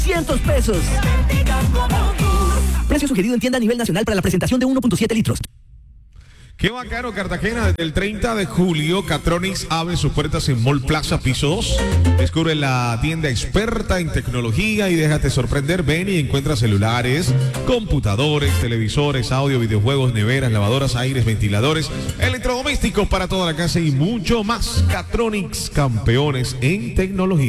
600 pesos. Precio sugerido en tienda a nivel nacional para la presentación de 1.7 litros. Qué bacano, Cartagena. Desde el 30 de julio, Catronics abre sus puertas en Mall Plaza, piso 2. Descubre la tienda experta en tecnología y déjate sorprender. Ven y encuentra celulares, computadores, televisores, audio, videojuegos, neveras, lavadoras, aires, ventiladores, electrodomésticos para toda la casa y mucho más. Catronics, campeones en tecnología.